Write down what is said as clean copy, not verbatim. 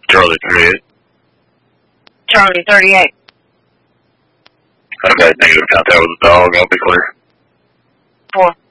Charlie 38. Charlie 38. Okay, negative contact with the dog. I'll be clear. 4.